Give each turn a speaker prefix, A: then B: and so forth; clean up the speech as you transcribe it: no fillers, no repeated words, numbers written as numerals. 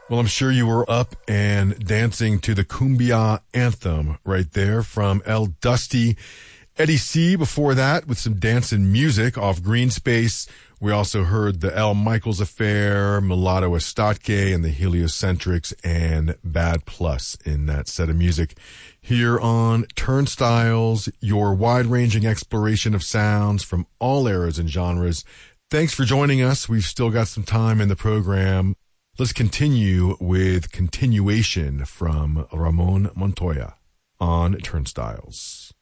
A: Well, I'm sure you were up and dancing to the Cumbia anthem right there from El Dusty. Eddie C before that with some dance and music off Green Space. We also heard the L. Michaels Affair, Mulatto Estatke, and the Heliocentrics, and Bad Plus in that set of music. Here on Turnstiles, your wide-ranging exploration of sounds from all eras and genres. Thanks for joining us. We've still got some time in the program. Let's continue with Continuation from Ramon Montoya on Turnstiles.